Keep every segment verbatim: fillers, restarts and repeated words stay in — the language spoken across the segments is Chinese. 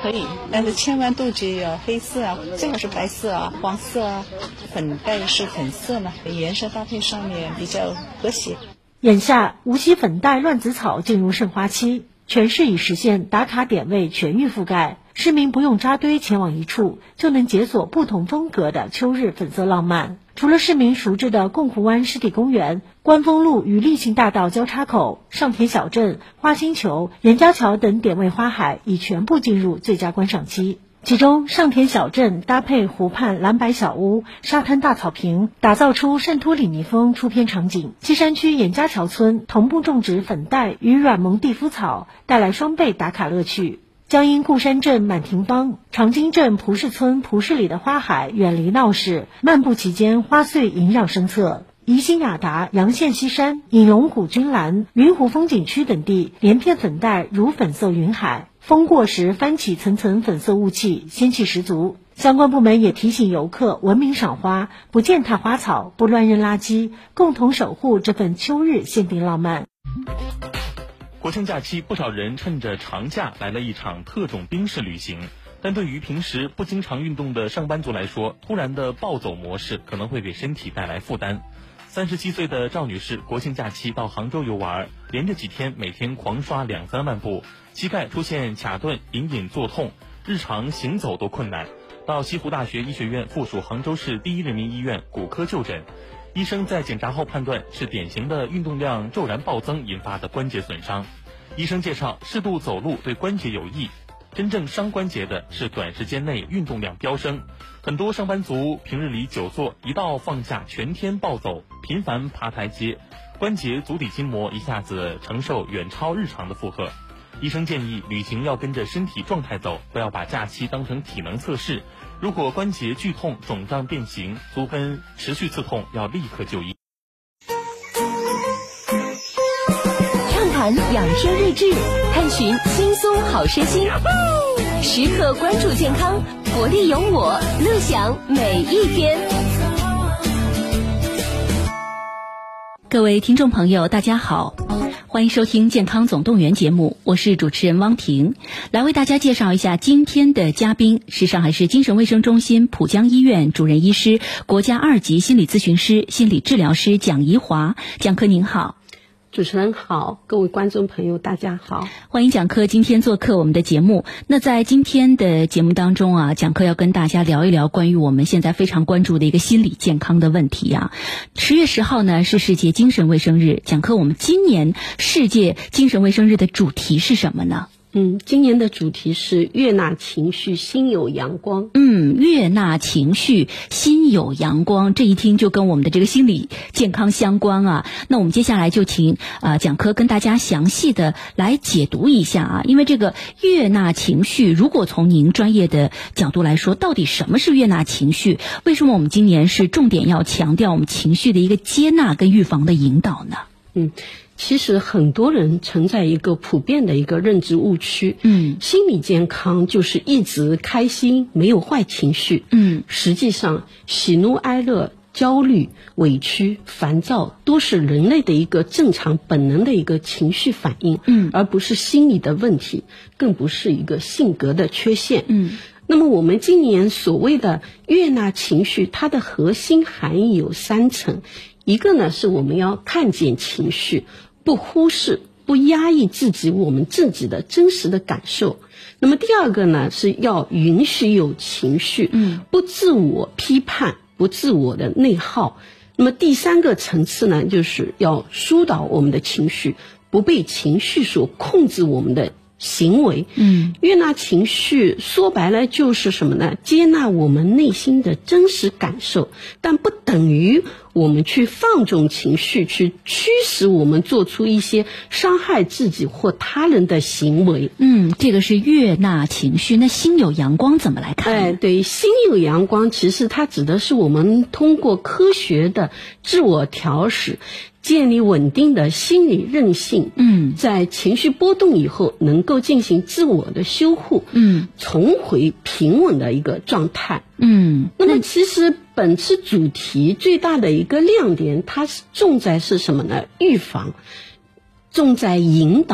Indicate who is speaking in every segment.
Speaker 1: 可以，但是千万杜绝要黑色啊，最好是白色啊、黄色啊，粉黛是粉色嘛，颜色搭配上面比较和谐。
Speaker 2: 眼下无锡粉黛乱子草进入盛花期，全市已实现打卡点位全域覆盖，市民不用扎堆前往一处，就能解锁不同风格的秋日粉色浪漫。除了市民熟知的贡湖湾湿地公园、观风路与立信大道交叉口、上田小镇、花星球、严家桥等点位花海已全部进入最佳观赏期。其中上田小镇搭配湖畔蓝白小屋、沙滩大草坪，打造出圣托里尼风出片场景。西山区严家桥村同步种植粉黛与软萌地肤草，带来双倍打卡乐趣。江阴固山镇满庭芳、长金镇蒲氏村蒲氏里的花海远离闹市，漫步期间花穗萦绕生侧。宜兴雅达、阳县西山、隐龙谷君兰、云湖风景区等地连片粉黛如粉色云海，风过时翻起层层粉色雾气，仙气十足。相关部门也提醒游客文明赏花，不践踏花草，不乱扔垃圾，共同守护这份秋日限定浪漫。
Speaker 3: 国庆假期，不少人趁着长假来了一场特种兵式旅行，但对于平时不经常运动的上班族来说，突然的暴走模式可能会给身体带来负担。三十七岁的赵女士国庆假期到杭州游玩，连着几天每天狂刷两三万步，膝盖出现卡顿、隐隐作痛，日常行走都困难。到西湖大学医学院附属杭州市第一人民医院骨科就诊，医生在检查后判断是典型的运动量骤然暴增引发的关节损伤。医生介绍，适度走路对关节有益，真正伤关节的是短时间内运动量飙升。很多上班族平日里久坐，一到放假全天暴走，频繁爬台阶，关节足底筋膜一下子承受远超日常的负荷。医生建议旅行要跟着身体状态走，不要把假期当成体能测试。如果关节剧痛、肿胀变形、足跟持续刺痛，要立刻就医。
Speaker 4: 畅谈养生日志，探寻轻松好身心，时刻关注健康，活力有我，乐享每一天。
Speaker 5: 各位听众朋友，大家好，欢迎收听健康总动员节目，我是主持人汪婷，来为大家介绍一下今天的嘉宾是上海市精神卫生中心浦江医院主任医师、国家二级心理咨询师、心理治疗师蒋怡华。蒋科您好。
Speaker 6: 主持人好，各位观众朋友大家好，
Speaker 5: 欢迎蒋科今天做客我们的节目。那在今天的节目当中啊，蒋科要跟大家聊一聊关于我们现在非常关注的一个心理健康的问题啊。十月十号呢是世界精神卫生日，蒋科，我们今年世界精神卫生日的主题是什么呢？
Speaker 6: 嗯，今年的主题是悦纳情绪，心有阳光。
Speaker 5: 嗯，悦纳情绪，心有阳光，这一听就跟我们的这个心理健康相关啊。那我们接下来就请啊、呃、蒋科跟大家详细的来解读一下啊，因为这个悦纳情绪，如果从您专业的角度来说，到底什么是悦纳情绪？为什么我们今年是重点要强调我们情绪的一个接纳跟预防的引导呢？
Speaker 6: 嗯。其实很多人存在一个普遍的一个认知误区，嗯，心理健康就是一直开心，没有坏情绪，嗯，实际上喜怒哀乐、焦虑、委屈、烦躁都是人类的一个正常本能的一个情绪反应，嗯，而不是心理的问题，更不是一个性格的缺陷，嗯。那么我们今年所谓的悦纳情绪，它的核心含义有三层。一个呢是我们要看见情绪，不忽视、不压抑自己我们自己的真实的感受。那么第二个呢是要允许有情绪，嗯，不自我批判，不自我的内耗。那么第三个层次呢，就是要疏导我们的情绪，不被情绪所控制我们的行为。嗯，悦纳情绪说白了就是什么呢？接纳我们内心的真实感受，但不等于我们去放纵情绪，去驱使我们做出一些伤害自己或他人的行为。
Speaker 5: 嗯，这个是悦纳情绪。那心有阳光怎么来看？
Speaker 6: 哎，对，心有阳光其实它指的是我们通过科学的自我调试，建立稳定的心理韧性，嗯，在情绪波动以后能够进行自我的修护，嗯，重回平稳的一个状态。嗯，那么其实本次主题最大的一个亮点，它是重在是什么呢？预防，重在引导，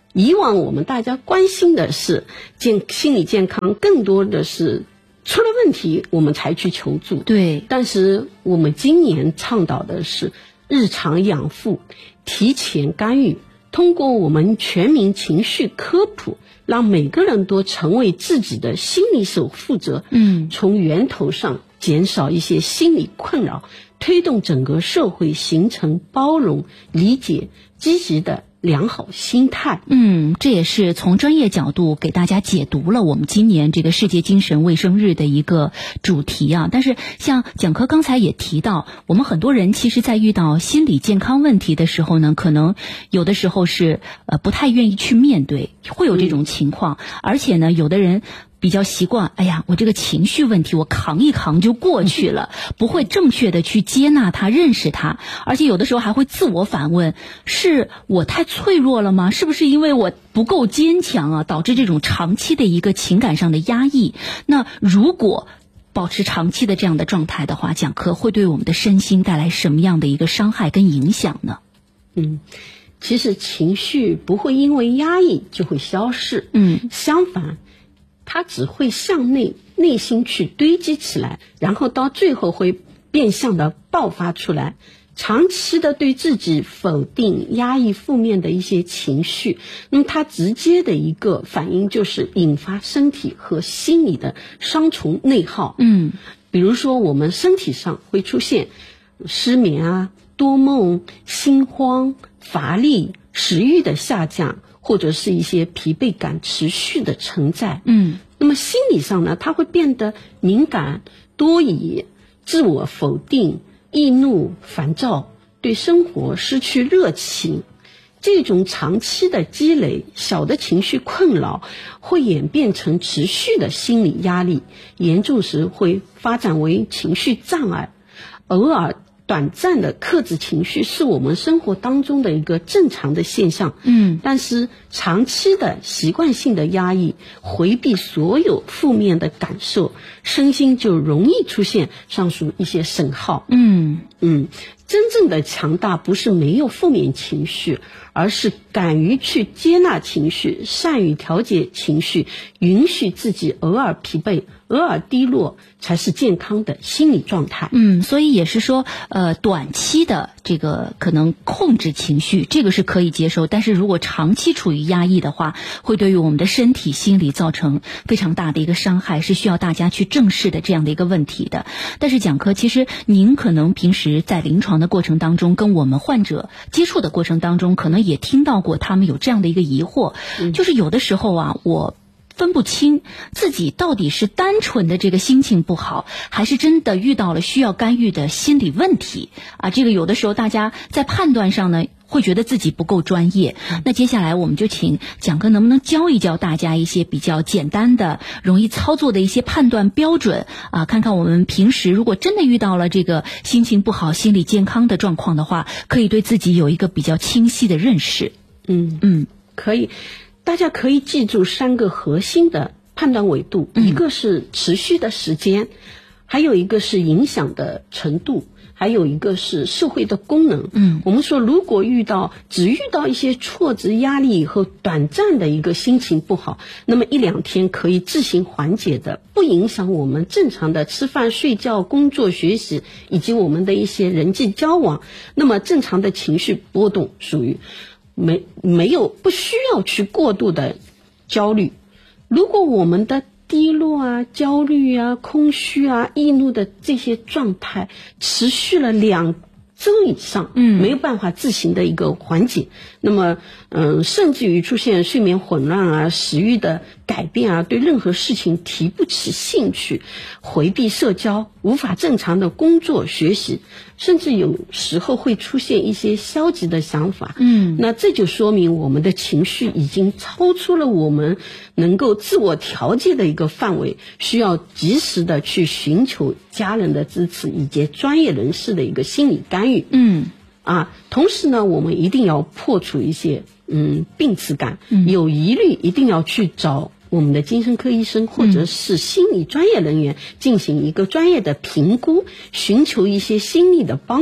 Speaker 6: 以往我们大家关心的是健心理健康，更多的是出了问题我们才去求助。
Speaker 5: 对，
Speaker 6: 但是我们今年倡导的是日常养护，提前干预，通过我们全民情绪科普，让每个人都成为自己的心理守护者，嗯，从源头上减少一些心理困扰，推动整个社会形成包容、理解、积极的良好心态。
Speaker 5: 嗯，这也是从专业角度给大家解读了我们今年这个世界精神卫生日的一个主题啊。但是像蒋科刚才也提到，我们很多人其实在遇到心理健康问题的时候呢，可能有的时候是呃不太愿意去面对，会有这种情况，嗯、而且呢，有的人比较习惯，哎呀，我这个情绪问题我扛一扛就过去了，不会正确的去接纳它、认识它，而且有的时候还会自我反问，是我太脆弱了吗？是不是因为我不够坚强啊，导致这种长期的一个情感上的压抑？那如果保持长期的这样的状态的话，讲课会对我们的身心带来什么样的一个伤害跟影响呢？
Speaker 6: 嗯，其实情绪不会因为压抑就会消逝，嗯，相反，它只会向内内心去堆积起来，然后到最后会变相的爆发出来。长期的对自己否定、压抑负面的一些情绪，那么它直接的一个反应就是引发身体和心理的双重内耗。嗯，比如说我们身体上会出现失眠啊、多梦、心慌、乏力、食欲的下降，或者是一些疲惫感持续的存在。嗯，那么心理上呢，它会变得敏感、多疑、自我否定、易怒、烦躁，对生活失去热情。这种长期的积累，小的情绪困扰会演变成持续的心理压力，严重时会发展为情绪障碍。偶尔短暂的克制情绪是我们生活当中的一个正常的现象，嗯，但是长期的习惯性的压抑，回避所有负面的感受，身心就容易出现上述一些损耗。嗯嗯，真正的强大不是没有负面情绪，而是敢于去接纳情绪，善于调节情绪，允许自己偶尔疲惫、偶尔低落，才是健康的心理状态。
Speaker 5: 嗯，所以也是说，呃，短期的这个可能控制情绪，这个是可以接受，但是如果长期处于压抑的话，会对于我们的身体、心理造成非常大的一个伤害，是需要大家去正视的这样的一个问题的。但是蒋科，其实您可能平时在临床的过程当中，跟我们患者接触的过程当中，可能也听到过他们有这样的一个疑惑，嗯、就是有的时候啊，我分不清自己到底是单纯的这个心情不好，还是真的遇到了需要干预的心理问题啊。这个有的时候大家在判断上呢，会觉得自己不够专业。那接下来我们就请蒋科能不能教一教大家一些比较简单的、容易操作的一些判断标准啊？看看我们平时如果真的遇到了这个心情不好、心理健康的状况的话，可以对自己有一个比较清晰的认识。
Speaker 6: 嗯嗯，可以。大家可以记住三个核心的判断维度，嗯、一个是持续的时间，还有一个是影响的程度，还有一个是社会的功能。嗯，我们说如果遇到只遇到一些挫折、压力以后短暂的一个心情不好，那么一两天可以自行缓解的，不影响我们正常的吃饭、睡觉、工作、学习以及我们的一些人际交往，那么正常的情绪波动属于没没有不需要去过度的焦虑。如果我们的低落啊、焦虑啊、空虚啊、易怒的这些状态持续了两周以上，嗯，没有办法自行的一个缓解，那么嗯，甚至于出现睡眠混乱啊、食欲的改变啊，对任何事情提不起兴趣，回避社交，无法正常的工作学习，甚至有时候会出现一些消极的想法。嗯，那这就说明我们的情绪已经超出了我们能够自我调节的一个范围，需要及时的去寻求家人的支持以及专业人士的一个心理干预。嗯，啊，同时呢，我们一定要破除一些嗯病耻感，嗯、有疑虑一定要去找我们的精神科医生或者是心理专业人员进行一个专业的评估，寻求一些心理的帮助，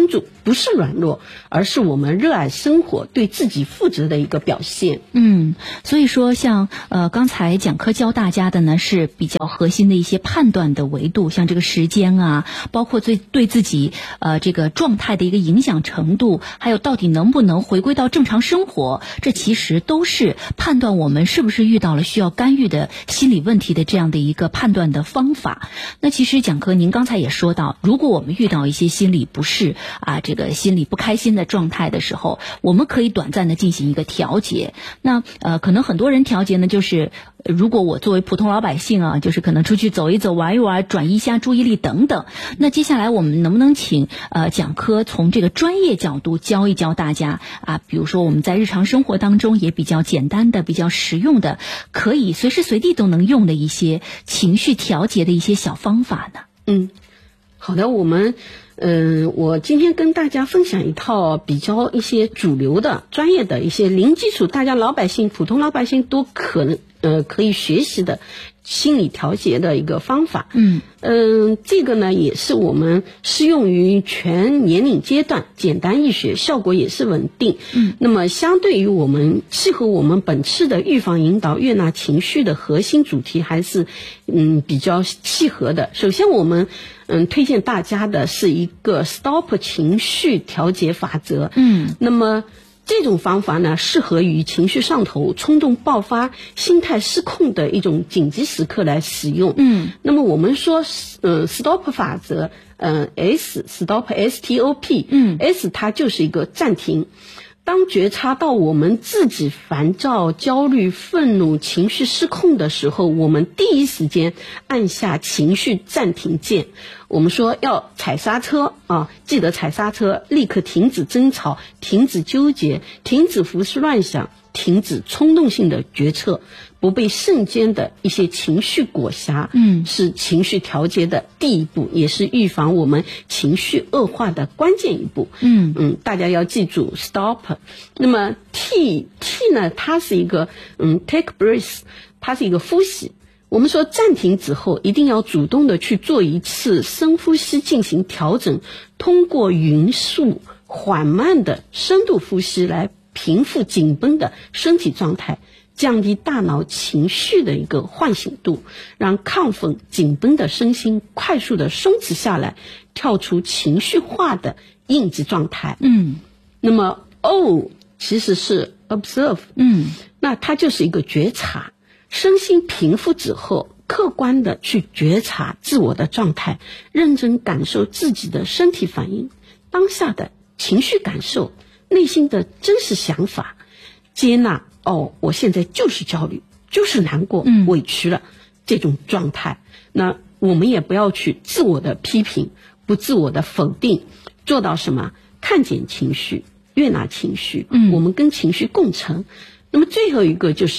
Speaker 6: 不是软弱，而是我们热爱生活、对自己负责的一个表现。
Speaker 5: 嗯，所以说像呃刚才讲课教大家的呢是比较核心的一些判断的维度，像这个时间啊，包括对对自己呃这个状态的一个影响程度，还有到底能不能回归到正常生活，这其实都是判断我们是不是遇到了需要干预的心理问题的这样的一个判断的方法。那其实讲课您刚才也说到，如果我们遇到一些心理不适啊，这个心理不开心的状态的时候，我们可以短暂的进行一个调节。那呃，可能很多人调节呢，就是如果我作为普通老百姓啊，就是可能出去走一走、玩一玩，转移一下注意力等等。那接下来我们能不能请呃讲科从这个专业角度教一教大家啊？比如说我们在日常生活当中也比较简单的、比较实用的，可以随时随地都能用的一些情绪调节的一些小方法呢？
Speaker 6: 嗯，好的，我们。嗯，我今天跟大家分享一套比较一些主流的、专业的一些零基础，大家老百姓、普通老百姓都可能呃可以学习的心理调节的一个方法。嗯嗯，这个呢也是我们适用于全年龄阶段，简单易学，效果也是稳定。嗯，那么相对于我们适合我们本次的预防、引导、悦纳情绪的核心主题，还是嗯比较契合的。首先我们嗯，推荐大家的是一个 STOP 情绪调节法则。嗯，那么这种方法呢，适合于情绪上头、冲动爆发、心态失控的一种紧急时刻来使用。嗯，那么我们说，呃 ，STOP 法则，呃 ，S STOP S T O P， 嗯 ，S 它就是一个暂停。当觉察到我们自己烦躁、焦虑、愤怒、情绪失控的时候，我们第一时间按下情绪暂停键。我们说要踩刹车啊，记得踩刹车，立刻停止争吵，停止纠结，停止胡思乱想，停止冲动性的决策，不被瞬间的一些情绪裹挟。嗯，是情绪调节的第一步，也是预防我们情绪恶化的关键一步。嗯嗯，大家要记住 stop。那么 T T 呢，它是一个嗯 take breath， 它是一个呼吸。我们说暂停之后一定要主动的去做一次深呼吸进行调整，通过匀速缓慢的深度呼吸来平复紧绷的身体状态，降低大脑情绪的一个唤醒度，让亢奋紧绷的身心快速的松弛下来，跳出情绪化的应激状态。嗯，那么 O 其实是 observe， 嗯，那它就是一个觉察。身心平复之后，客观的去觉察自我的状态，认真感受自己的身体反应，当下的情绪感受，内心的真实想法，接纳哦，我现在就是焦虑，就是难过、嗯、委屈了这种状态。那我们也不要去自我的批评，不自我的否定，做到什么？看见情绪，悦纳情绪，嗯，我们跟情绪共存。那么最后一个就是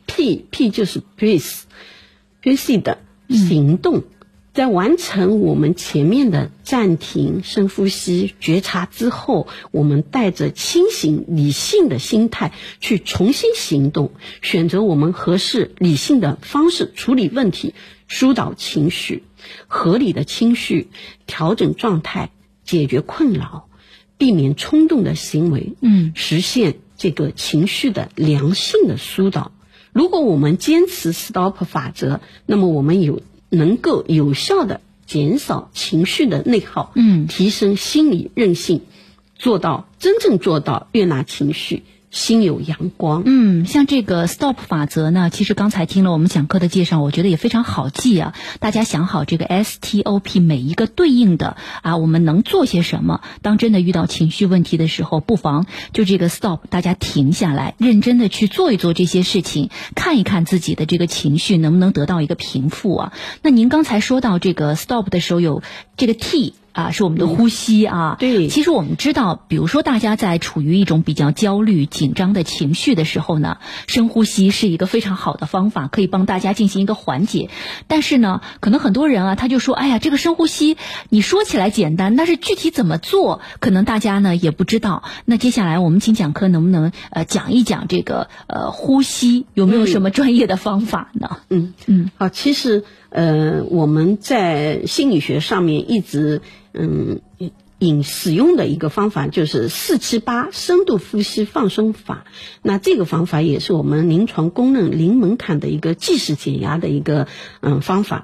Speaker 6: P P 就是 Breathe Breathe 的行动、嗯、在完成我们前面的暂停、深呼吸、觉察之后，我们带着清醒理性的心态去重新行动，选择我们合适理性的方式处理问题，疏导情绪，合理的情绪，调整状态，解决困扰，避免冲动的行为，嗯，实现这个情绪的良性的疏导。如果我们坚持 STOP 法则，那么我们有能够有效的减少情绪的内耗，嗯，提升心理韧性，做到真正做到悦纳情绪，心有阳光。
Speaker 5: 嗯，像这个 STOP 法则呢，其实刚才听了我们讲课的介绍，我觉得也非常好记啊。大家想好这个 S T O P 每一个对应的啊，我们能做些什么？当真的遇到情绪问题的时候，不妨就这个 STOP， 大家停下来，认真的去做一做这些事情，看一看自己的这个情绪能不能得到一个平复啊。那您刚才说到这个 STOP 的时候，有这个 T。啊，是我们的呼吸啊。
Speaker 6: 对，
Speaker 5: 其实我们知道，比如说大家在处于一种比较焦虑、紧张的情绪的时候呢，深呼吸是一个非常好的方法，可以帮大家进行一个缓解。但是呢，可能很多人啊，他就说，哎呀，这个深呼吸，你说起来简单，但是具体怎么做，可能大家呢也不知道。那接下来我们请讲课能不能呃讲一讲这个呃呼吸有没有什么专业的方法呢？
Speaker 6: 嗯嗯，好，其实呃我们在心理学上面一直。嗯， 引使用的一个方法就是四七八深度呼吸放松法。那这个方法也是我们临床公认零门槛的一个即时减压的一个嗯方法。